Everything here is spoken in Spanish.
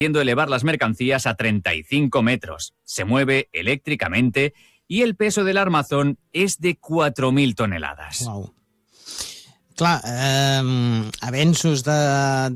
elevar las mercancías a 35 metros. Se mueve eléctricamente y el peso del armazón es de 4.000 toneladas. Uau. Clar, avenços